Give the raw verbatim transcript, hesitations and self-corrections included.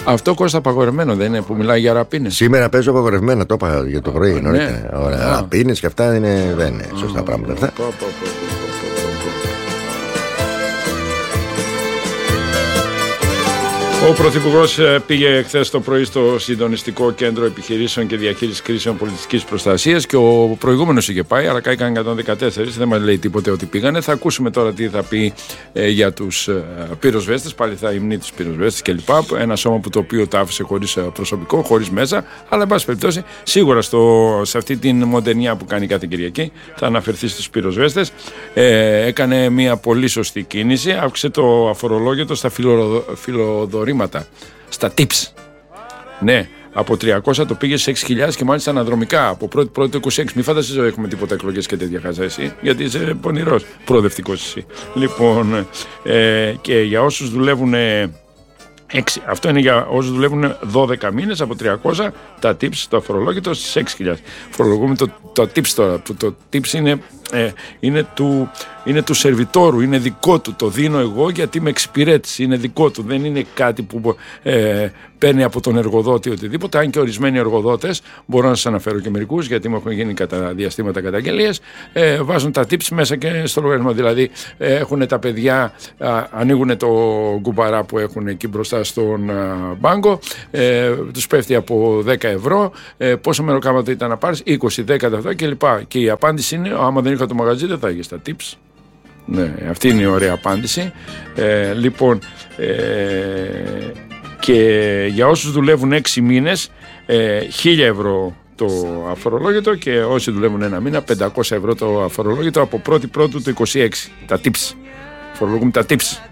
Αυτό Κώστα απαγορευμένο δεν είναι που μιλάει για ραπίνες? Σήμερα παίζω απαγορευμένα, το είπα για το πρωί. Ναι. Ραπίνες και αυτά είναι, δεν είναι σωστά πράγματα αυτά. Ο Πρωθυπουργός πήγε χθες το πρωί στο Συντονιστικό Κέντρο Επιχειρήσεων και Διαχείρισης Κρίσεων Πολιτικής Προστασίας και ο προηγούμενος είχε πάει, άρα κάηκαν εκατόν δεκατέσσερα, δεν μας λέει τίποτε ότι πήγανε. Θα ακούσουμε τώρα τι θα πει ε, για τους ε, πυροσβέστες, πάλι θα υμνεί τους πυροσβέστες κλπ. Ένα σώμα που το οποίο τα άφησε χωρίς προσωπικό, χωρίς μέσα, αλλά εν πάση περιπτώσει σίγουρα στο, σε αυτή την μοντενιά που κάνει κάθε Κυριακή θα αναφερθεί στους πυροσβέστες. Ε, έκανε μια πολύ σωστή κίνηση, αύξησε το αφορολόγιο στα φιλοδορήματα. Στα tips. Ναι, από τριακόσια το πήγε σε έξι χιλιάδες και μάλιστα αναδρομικά από πρώτη πρώτη είκοσι έξι. Μην φανταστείς ότι έχουμε τίποτα εκλογές και τέτοια χαζά εσύ, γιατί είσαι πονηρός, προοδευτικός εσύ. Λοιπόν, ε, και για όσους δουλεύουν έξι, αυτό είναι για όσους δουλεύουν δώδεκα μήνες από τριακόσια, τα tips, το αφορολόγητο στις έξι χιλιάδες. Φορολογούμε το, το tips τώρα. Το, το tips είναι, ε, είναι, του, είναι του σερβιτόρου, είναι δικό του. Το δίνω εγώ γιατί με εξυπηρέτηση, είναι δικό του. Δεν είναι κάτι που ε, παίρνει από τον εργοδότη οτιδήποτε. Αν και ορισμένοι εργοδότες, μπορώ να σας αναφέρω και μερικούς, γιατί μου έχουν γίνει κατά διαστήματα καταγγελίες, ε, βάζουν τα tips μέσα και στο λογαριασμό. Δηλαδή ε, έχουν τα παιδιά, α, ανοίγουν το κουμπαρά που έχουν εκεί μπροστά στον α, μπάγκο, ε, τους πέφτει από δέκα ευρώ, ε, πόσο μεροκάματο ήταν να πάρεις, είκοσι, δέκα αυτά κλπ. Και η απάντηση είναι, άμα δεν είχα το μαγαζί δεν θα είχες τα tips. Ναι, αυτή είναι η ωραία απάντηση. Ε, λοιπόν, ε, και για όσους δουλεύουν έξι μήνες, ε, χίλια ευρώ το αφορολόγητο, και όσοι δουλεύουν ένα μήνα, πεντακόσια ευρώ το αφορολόγητο από πρώτη πρώτου το είκοσι έξι. Τα tips. Φορολογούμε τα tips.